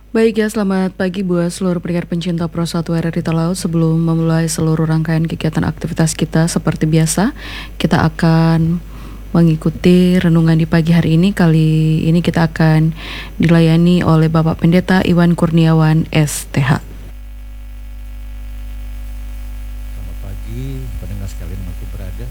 Baik ya, selamat pagi buat seluruh pendengar pencinta Pro 1 RRI Talaut. Sebelum memulai seluruh rangkaian kegiatan aktivitas kita seperti biasa, kita akan mengikuti renungan di pagi hari ini. Kali ini kita akan dilayani oleh Bapak Pendeta Iwan Kurniawan STH. Selamat pagi pendengar sekalian aku berada.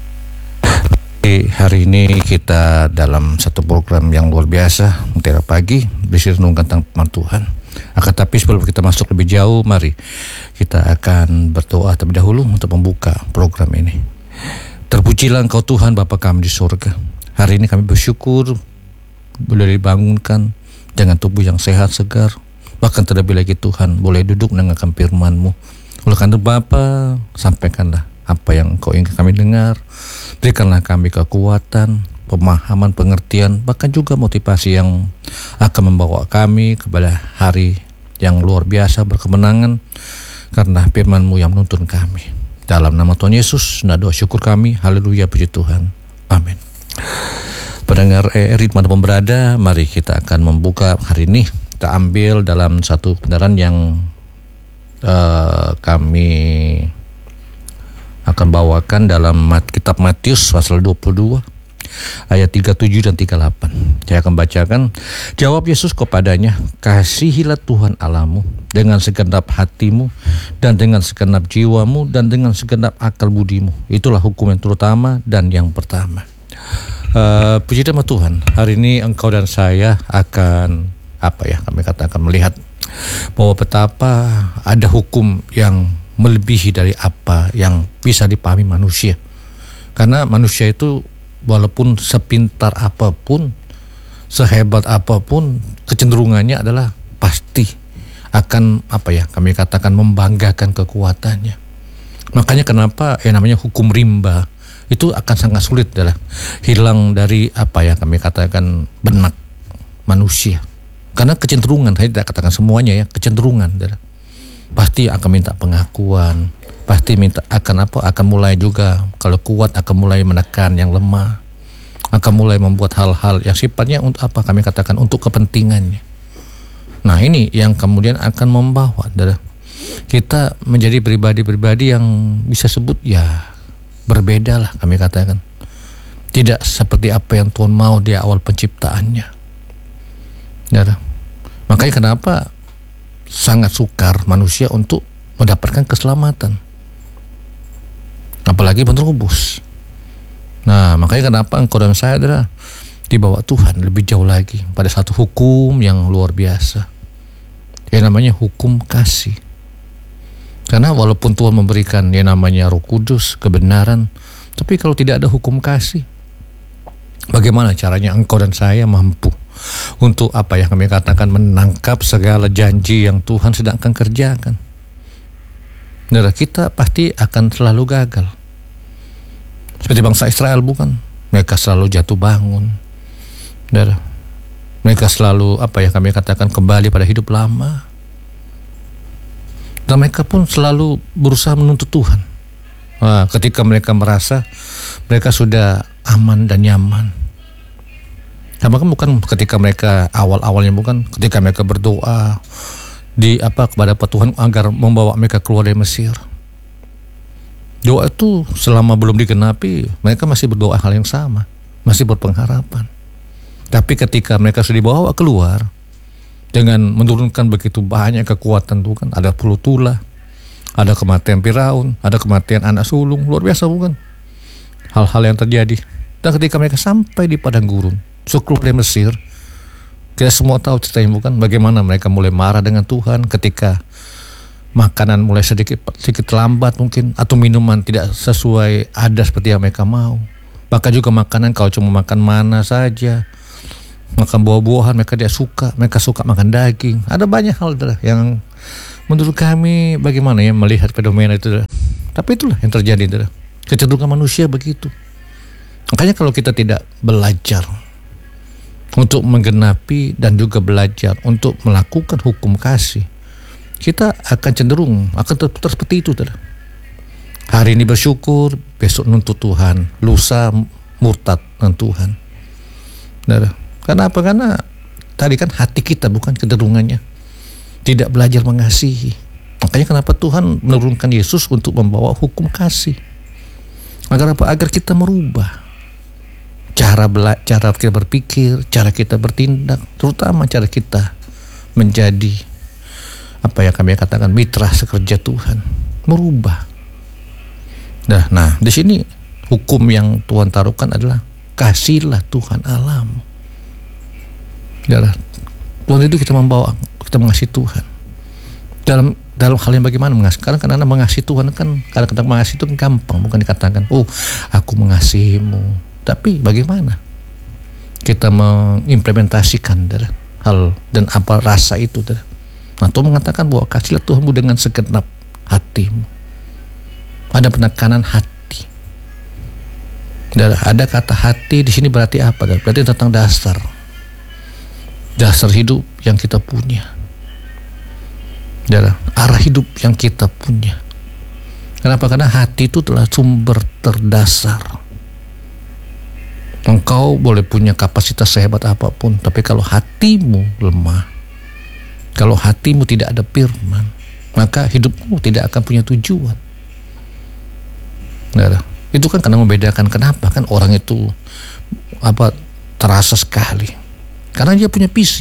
Hari ini kita dalam satu program yang luar biasa, Mutiara Pagi, berisi renungan tentang firman Tuhan. Akan tapi sebelum kita masuk lebih jauh, mari kita akan berdoa terlebih dahulu untuk membuka program ini. Terpujilah Engkau Tuhan Bapa kami di surga. Hari ini kami bersyukur boleh dibangunkan dengan tubuh yang sehat segar. Bahkan terlebih lagi Tuhan boleh duduk mendengarkan firman-Mu. Oleh karena Bapa, sampaikanlah apa yang Engkau ingin kami dengar. Berikanlah kami kekuatan, pemahaman, pengertian, bahkan juga motivasi yang akan membawa kami kepada hari yang luar biasa berkemenangan karena firman-Mu yang menuntun kami. Dalam nama Tuhan Yesus, doa syukur kami. Haleluya, puji Tuhan. Amin. Pendengar RRI dimanapun berada, mari kita akan membuka hari ini. Kita ambil dalam satu kebenaran yang kami akan bawakan dalam kitab Matius pasal 22 ayat 37 dan 38. Saya akan bacakan. Jawab Yesus kepadanya, kasihilah Tuhan Allahmu dengan segenap hatimu dan dengan segenap jiwamu dan dengan segenap akal budimu. Itulah hukum yang terutama dan yang pertama. Puji nama Tuhan. Hari ini engkau dan saya akan kami katakan melihat bahwa betapa ada hukum yang melebihi dari apa yang bisa dipahami manusia. Karena manusia itu walaupun sepintar apapun, sehebat apapun, kecenderungannya adalah pasti akan kami katakan membanggakan kekuatannya. Makanya kenapa namanya hukum rimba itu akan sangat sulit adalah hilang dari kami katakan benak manusia. Karena kecenderungan, saya tidak katakan semuanya ya, kecenderungan adalah pasti akan minta pengakuan, pasti akan mulai juga kalau kuat akan mulai menekan yang lemah, akan mulai membuat hal-hal yang sifatnya untuk kami katakan untuk kepentingannya. Nah, ini yang kemudian akan membawa adalah kita menjadi pribadi-pribadi yang bisa sebut ya berbeda lah kami katakan. Tidak seperti apa yang Tuhan mau di awal penciptaannya. Ya, makanya kenapa sangat sukar manusia untuk mendapatkan keselamatan, apalagi menerobos. Nah, makanya kenapa engkau dan saya adalah dibawa Tuhan lebih jauh lagi pada satu hukum yang luar biasa, yang namanya hukum kasih. Karena walaupun Tuhan memberikan yang namanya Roh Kudus, kebenaran, tapi kalau tidak ada hukum kasih, bagaimana caranya engkau dan saya mampu untuk kami katakan menangkap segala janji yang Tuhan sedang akan kerjakan? Nah, kita pasti akan selalu gagal. Seperti bangsa Israel bukan? Mereka selalu jatuh bangun. Nah, mereka selalu kami katakan kembali pada hidup lama. Dan mereka pun selalu berusaha menuntut Tuhan. Nah, ketika mereka merasa mereka sudah aman dan nyaman. Nah, bahkan bukan ketika mereka awal-awalnya, bukan ketika mereka berdoa kepada Tuhan agar membawa mereka keluar dari Mesir. Doa itu selama belum digenapi, mereka masih berdoa hal yang sama, masih berpengharapan. Tapi ketika mereka sudah dibawa keluar dengan menurunkan begitu banyak kekuatan Tuhan, ada puluh tulah, ada kematian Firaun, ada kematian anak sulung, luar biasa bukan? Hal-hal yang terjadi. Dan ketika mereka sampai di padang gurun, keluar dari Mesir, kita semua tahu ceritanya bukan? Bagaimana mereka mulai marah dengan Tuhan ketika makanan mulai sedikit lambat mungkin, atau minuman tidak sesuai ada seperti yang mereka mau. Bahkan juga makanan kalau cuma makan mana saja, makan buah-buahan mereka tidak suka, mereka suka makan daging. Ada banyak hal yang menurut kami bagaimana ya melihat fenomena itu. Tapi itulah yang terjadi, kecenderungan manusia begitu. Makanya kalau kita tidak belajar untuk menggenapi dan juga belajar untuk melakukan hukum kasih, kita akan cenderung akan terputar seperti itu. Hari ini bersyukur, besok nuntut Tuhan, lusa murtad dengan Tuhan. Karena apa? Karena tadi kan hati kita bukan kecenderungannya. tidak belajar mengasihi. Makanya kenapa Tuhan menurunkan Yesus untuk membawa hukum kasih. Agar apa? Agar kita merubah cara kita berpikir, cara kita bertindak, terutama cara kita menjadi apa yang kami katakan mitra sekerja Tuhan, merubah. Nah, di sini hukum yang Tuhan taruhkan adalah kasihlah Tuhan Allahmu. Tuhan itu kita mengasihi Tuhan. Dalam hal yang bagaimana mengasihi? Karena mengasihi Tuhan kan kadang-kadang mengasihi itu kan gampang, bukan dikatakan, oh aku mengasihimu. Tapi bagaimana kita mengimplementasikan hal dan apa rasa itu? Nah, Tuhan mengatakan bahwa kasihlah Tuhanmu dengan segenap hatimu. Ada penekanan hati. Ada kata hati di sini berarti apa? Berarti tentang dasar hidup yang kita punya. Arah hidup yang kita punya. Kenapa? Karena hati itu adalah sumber terdasar. Engkau boleh punya kapasitas sehebat apapun, tapi kalau hatimu lemah, kalau hatimu tidak ada firman, maka hidupmu tidak akan punya tujuan. Itu kan karena membedakan kenapa kan orang itu terasa sekali, karena dia punya visi.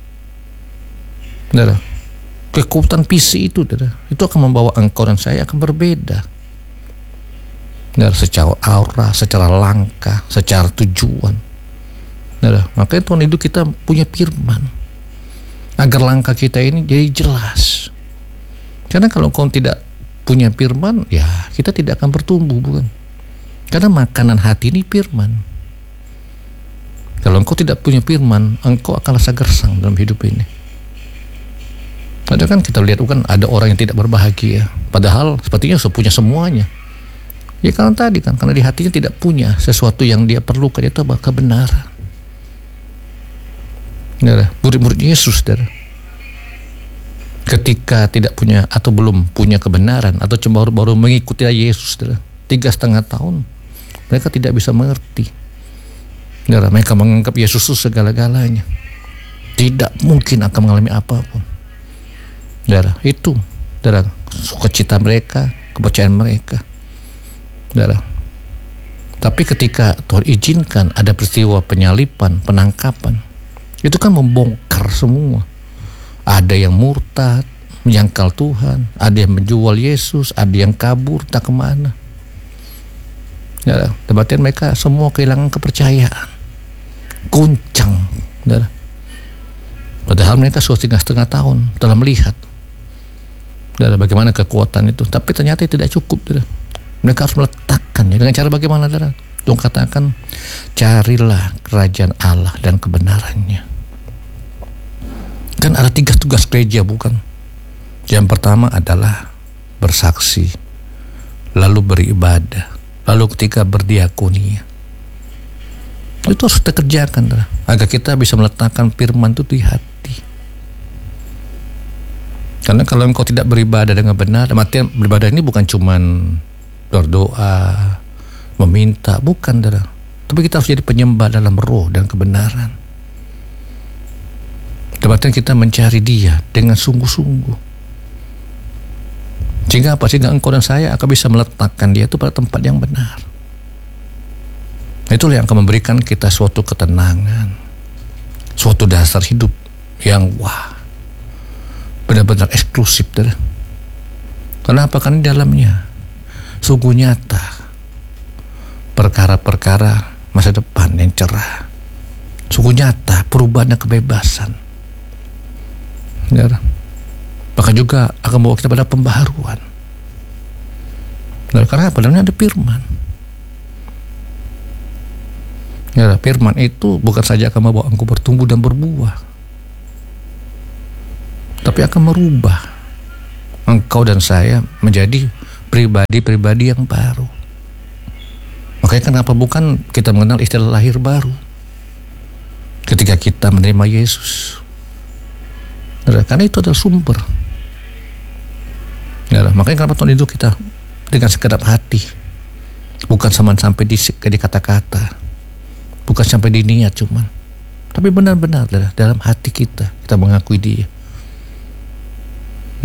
Kekuatan visi itu akan membawa engkau dan saya akan berbeda. Secara aura, secara langkah, secara tujuan. Makanya Tuhan itu kita punya firman agar langkah kita ini jadi jelas. Karena kalau kau tidak punya firman, ya kita tidak akan bertumbuh, bukan? Karena makanan hati ini firman. Kalau engkau tidak punya firman, engkau akan rasa gersang dalam hidup ini. Ada kan kita lihat kan ada orang yang tidak berbahagia, padahal sepertinya punya semuanya. Ya karena di hatinya tidak punya sesuatu yang dia perlukan, itu kebenaran. Murid-murid Yesus, ketika tidak punya atau belum punya kebenaran atau cuma baru mengikuti Yesus 3,5 tahun, mereka tidak bisa mengerti. Mereka menganggap Yesus itu segala-galanya, tidak mungkin akan mengalami apapun. Itu sukacita mereka, kepercayaan mereka. Tapi ketika Tuhan izinkan ada peristiwa penyalipan, penangkapan, itu kan membongkar semua. Ada yang murtad, menyangkal Tuhan, ada yang menjual Yesus, ada yang kabur tak kemana. Berarti mereka semua kehilangan kepercayaan, guncang. Padahal mereka sudah 3,5 tahun telah melihat bagaimana kekuatan itu, tapi ternyata tidak cukup. Mereka harus meletakkannya dengan cara bagaimana? Tuhan katakan, carilah kerajaan Allah dan kebenarannya. Kan ada 3 tugas gereja, bukan? Yang pertama adalah bersaksi, lalu beribadah, lalu ketika berdiakonia. Itu harus kita kerjakan agar kita bisa meletakkan firman itu di hati. Karena kalau engkau tidak beribadah dengan benar, artinya beribadah ini bukan cuman berdoa, meminta, bukan, tapi kita harus jadi penyembah dalam roh dan kebenaran. Artinya kita mencari Dia dengan sungguh-sungguh. Sehingga engkau dan saya akan bisa meletakkan Dia itu pada tempat yang benar. Itulah yang akan memberikan kita suatu ketenangan, suatu dasar hidup yang benar-benar eksklusif. Kenapa? Karena di dalamnya sungguh nyata perkara-perkara masa depan yang cerah, sungguh nyata perubahan dan kebebasan. Bahkan juga akan membawa kita pada pembaharuan. Karena apa? Dalamnya ada firman. Firman itu bukan saja akan membawa engkau bertumbuh dan berbuah, tapi akan merubah engkau dan saya menjadi pribadi-pribadi yang baru. Makanya kenapa bukan kita mengenal istilah lahir baru ketika kita menerima Yesus? Karena itu adalah sumber. Makanya kenapa Tuhan itu kita dengan segenap hati, bukan sampai di kata-kata, bukan sampai di niat cuman, tapi benar-benar dalam hati kita mengakui Dia.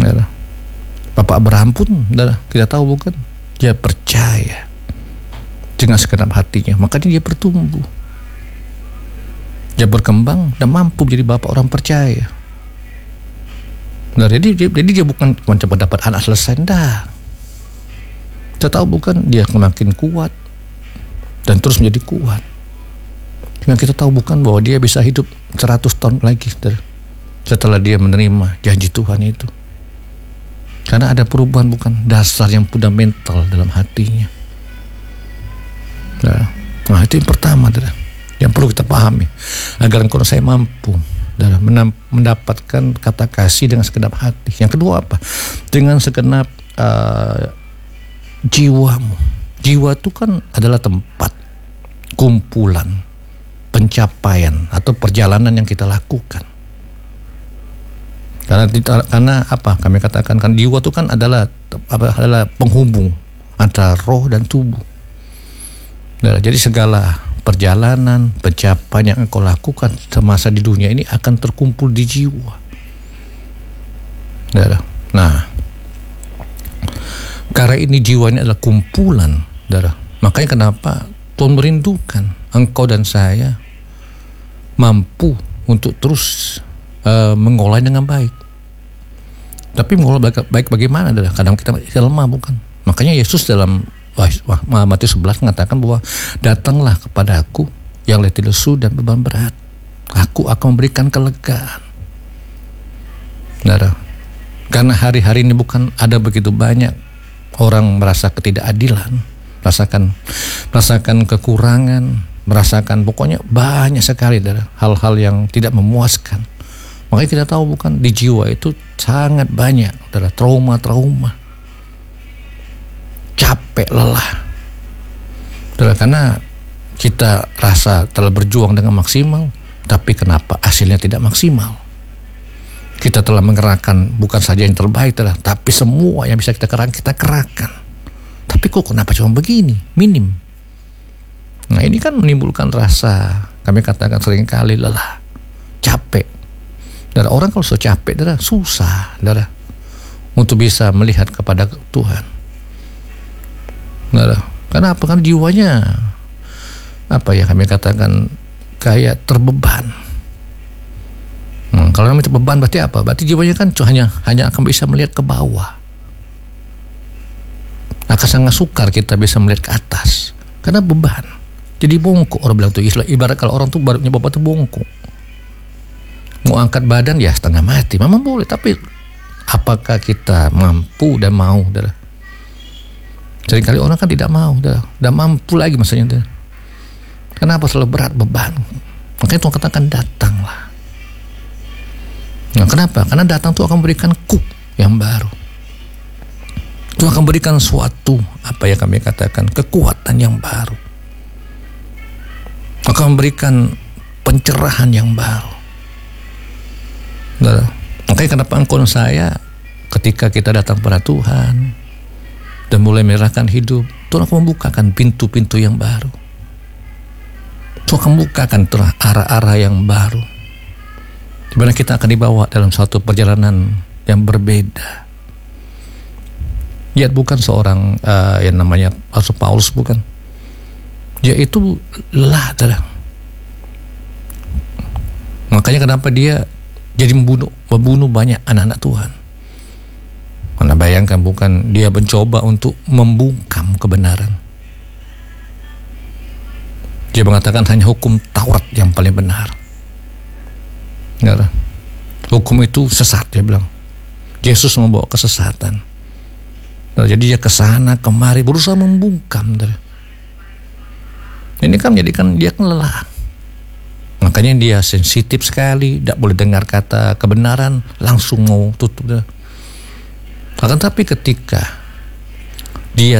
Saudara. Bapak Abraham pun, saudara, kita tahu bukan, dia percaya dengan segenap hatinya, makanya dia bertumbuh, dia berkembang dan mampu menjadi bapak orang percaya. Nah, jadi dia bukan cuma cepat dapat anak selesai, enggak. Kita tahu bukan, dia semakin kuat dan terus menjadi kuat. Dengan kita tahu bukan bahwa dia bisa hidup 100 tahun lagi setelah dia menerima janji Tuhan itu. Karena ada perubahan bukan, dasar yang fundamental dalam hatinya. Nah, itu yang pertama yang perlu kita pahami, agar engkau saya mampu mendapatkan kata kasih dengan segenap hati. Yang kedua apa? Dengan segenap jiwamu. Jiwa itu kan adalah tempat kumpulan pencapaian atau perjalanan yang kita lakukan. Karena apa? Kami katakan kan jiwa itu kan adalah penghubung antara roh dan tubuh. Nah, jadi segala perjalanan, pencapaian yang engkau lakukan semasa di dunia ini akan terkumpul di jiwa. Nah, karena ini jiwa ini adalah kumpulan, makanya kenapa Tuhan merindukan engkau dan saya mampu untuk terus mengolah dengan baik. Tapi mengolah baik bagaimana? Kadang kita lemah bukan. Makanya Yesus dalam Matius 11 mengatakan bahwa datanglah kepada aku yang letih lesu dan beban berat, aku akan memberikan kelegaan. Karena hari-hari ini bukan ada begitu banyak orang merasa ketidakadilan, merasakan kekurangan, merasakan pokoknya banyak sekali hal-hal yang tidak memuaskan. Makanya kita tahu bukan, di jiwa itu sangat banyak trauma, capek, lelah. Karena kita rasa telah berjuang dengan maksimal, tapi kenapa hasilnya tidak maksimal? Kita telah mengerahkan bukan saja yang terbaik, tapi semua yang bisa kita kerahkan. Tapi kok kenapa cuma begini, minim? Nah, ini kan menimbulkan rasa, kami katakan seringkali lelah, capek. Orang kalau sudah capek, susah, untuk bisa melihat kepada Tuhan. Kenapa? Kan jiwanya kami katakan kayak terbeban. Kalau namanya terbeban berarti apa? Berarti jiwanya kan hanya akan bisa melihat ke bawah. Akan sangat sukar kita bisa melihat ke atas karena beban. Jadi bongkok, orang bilang tuh, ibarat kalau orang tuh barunya bapak tuh bongkok. Mau angkat badan ya setengah mati, memang boleh, tapi apakah kita mampu dan mau? Seringkali orang kan tidak mau, tidak mampu lagi maksudnya. Kenapa? Selalu berat beban. Makanya Tuhan katakan datanglah. Nah, kenapa? Karena datang Tuhan akan memberikan yang baru. Tuhan akan berikan suatu kami katakan kekuatan yang baru. Akan memberikan pencerahan yang baru. Makanya kenapa engkau dan saya ketika kita datang pada Tuhan dan mulai menyerahkan hidup, Tuhan akan membukakan pintu-pintu yang baru. Tuhan akan membukakan arah-arah yang baru, di mana kita akan dibawa dalam satu perjalanan yang berbeda. Dia bukan seorang yang namanya Rasul Paulus, bukan. Dia itu lelah, makanya kenapa dia jadi membunuh banyak anak-anak Tuhan. Anda bayangkan bukan, dia mencoba untuk membungkam kebenaran. Dia mengatakan hanya hukum Taurat yang paling benar. Hukum itu sesat, dia bilang. Yesus membawa kesesatan. Jadi dia kesana kemari berusaha membungkam. Ini kan menjadikan dia lelah. Makanya dia sensitif sekali, tidak boleh dengar kata kebenaran, langsung mau tutup. Akan tapi ketika